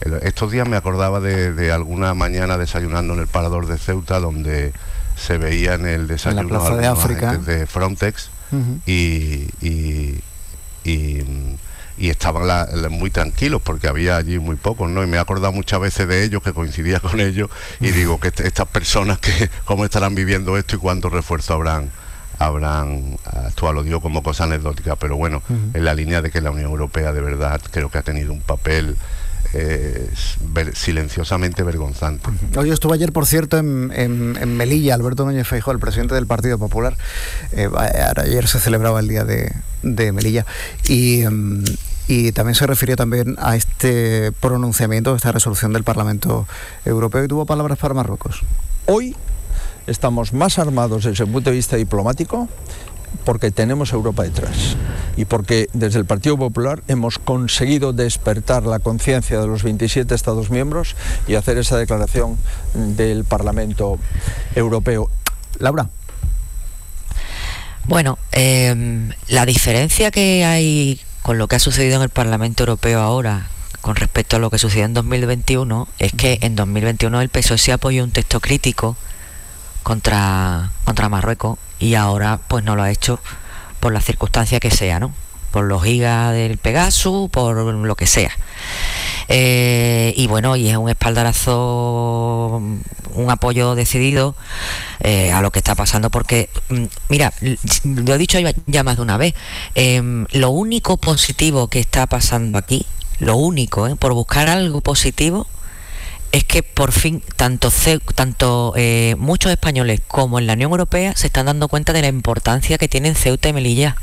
Estos días me acordaba de alguna mañana desayunando en el Parador de Ceuta, donde se veía en el desayuno en la Plaza de África de Frontex, y estaban muy tranquilos porque había allí muy pocos, ¿no? Y me he acordado muchas veces de ellos, que coincidía con ellos, y digo que estas personas, que cómo estarán viviendo esto y cuántos refuerzos habrán actuado. Lo digo como cosa anecdótica, pero bueno, en la línea de que la Unión Europea de verdad creo que ha tenido un papel silenciosamente vergonzante. Yo estuve ayer, por cierto, en Melilla. Alberto Núñez Feijóo, el presidente del Partido Popular, ayer se celebraba el día de Melilla, y también se refirió también a este pronunciamiento, a esta resolución del Parlamento Europeo, y tuvo palabras para Marruecos. Hoy estamos más armados desde el punto de vista diplomático porque tenemos Europa detrás y porque desde el Partido Popular hemos conseguido despertar la conciencia de los 27 Estados miembros y hacer esa declaración del Parlamento Europeo. Laura. Bueno, la diferencia que hay con lo que ha sucedido en el Parlamento Europeo ahora con respecto a lo que sucedió en 2021 es que en 2021 el PSOE se apoyó un texto crítico contra Marruecos, y ahora pues no lo ha hecho por la circunstancia que sea, ¿no? Por los gigas del Pegasus, por lo que sea. Y bueno, y es un espaldarazo, un apoyo decidido a lo que está pasando, porque mira, lo he dicho ya más de una vez, lo único positivo que está pasando aquí, lo único, por buscar algo positivo, es que por fin tanto muchos españoles como en la Unión Europea se están dando cuenta de la importancia que tienen Ceuta y Melilla.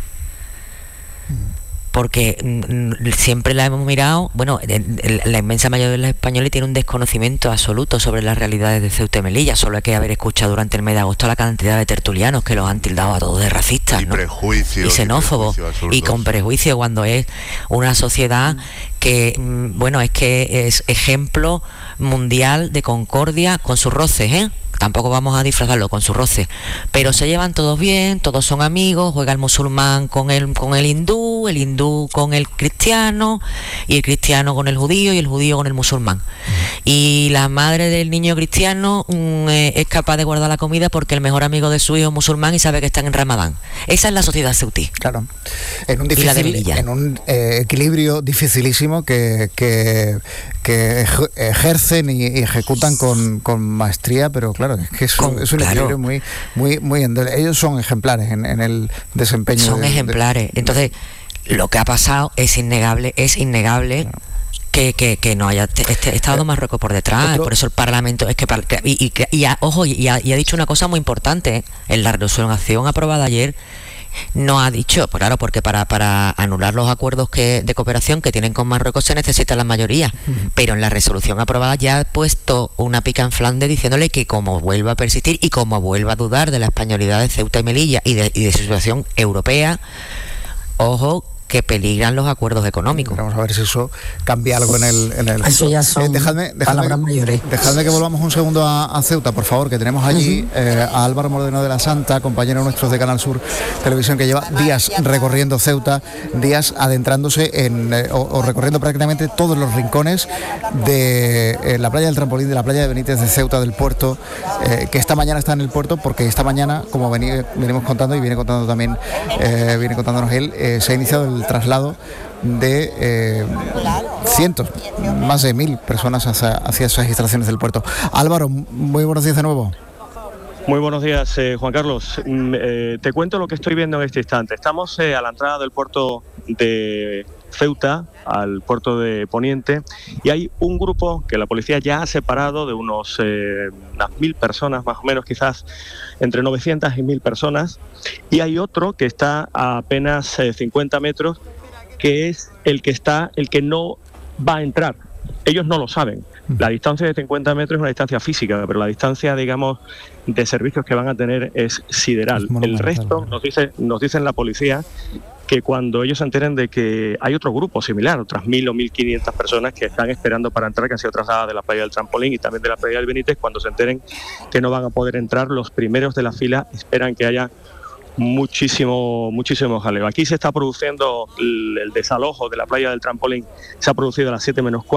Porque siempre la hemos mirado, bueno, la inmensa mayoría de los españoles tiene un desconocimiento absoluto sobre las realidades de Ceuta y Melilla. Solo hay que haber escuchado durante el mes de agosto la cantidad de tertulianos que los han tildado a todos de racistas, ¿no? Y xenófobos, y con prejuicio, cuando es una sociedad que, bueno, es que es ejemplo mundial de concordia, con sus roces, tampoco vamos a disfrazarlo, con sus roces, pero se llevan todos bien, todos son amigos, juega el musulmán con el hindú con el cristiano, y el cristiano con el judío, y el judío con el musulmán. Y la madre del niño cristiano es capaz de guardar la comida porque el mejor amigo de su hijo es musulmán y sabe que están en Ramadán. Esa es la sociedad ceutí. Claro. En un equilibrio dificilísimo que ejercen y ejecutan con maestría, pero claro, es que es un equilibrio muy ellos son ejemplares en el desempeño. Son ejemplares. Entonces, lo que ha pasado es innegable claro, que no haya estado Marruecos por detrás. Por eso el Parlamento ha dicho una cosa muy importante en la resolución aprobada ayer. No ha dicho, claro, porque para anular los acuerdos de cooperación que tienen con Marruecos se necesita la mayoría, pero en la resolución aprobada ya ha puesto una pica en Flandes diciéndole que como vuelva a persistir y como vuelva a dudar de la españolidad de Ceuta y Melilla y de su situación europea, ojo, que peligran los acuerdos económicos. Vamos a ver si eso cambia algo en el eso ya son palabras mayores. Dejadme que volvamos un segundo a Ceuta, por favor, que tenemos allí a Álvaro Mordeno de la Santa, compañero nuestro de Canal Sur Televisión, que lleva días recorriendo Ceuta, días adentrándose o recorriendo prácticamente todos los rincones de la playa del Trampolín, de la playa de Benítez de Ceuta, del puerto, que esta mañana está en el puerto, porque esta mañana, como venimos contando y viene contándonos él, se ha iniciado el traslado de cientos, más de 1.000 personas hacia esas instalaciones del puerto. Álvaro, muy buenos días de nuevo. Muy buenos días, Juan Carlos. Te cuento lo que estoy viendo en este instante. Estamos a la entrada del puerto de Ceuta, al puerto de Poniente, y hay un grupo que la policía ya ha separado de unas 1.000 personas, más o menos, quizás entre 900 y 1.000 personas, y hay otro que está a apenas 50 metros, que es el que no va a entrar. Ellos no lo saben. La distancia de 50 metros es una distancia física, pero la distancia, digamos, de servicios que van a tener es sideral. El resto, nos dicen la policía, que cuando ellos se enteren de que hay otro grupo similar, otras 1.000 o 1.500 personas que están esperando para entrar, que han sido trasladadas de la playa del Trampolín y también de la playa del Benítez, cuando se enteren que no van a poder entrar, los primeros de la fila esperan que haya muchísimo jaleo. Aquí se está produciendo el desalojo de la playa del Trampolín, se ha producido a las 7 menos 4.